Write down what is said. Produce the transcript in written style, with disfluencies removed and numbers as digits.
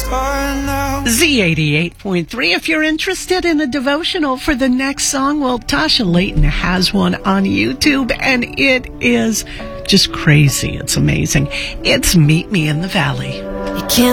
Z88.3. If you're interested in a devotional for the next song, well, Tasha Layton has one on YouTube, and it is just crazy. It's amazing. It's Meet Me in the Valley. You can't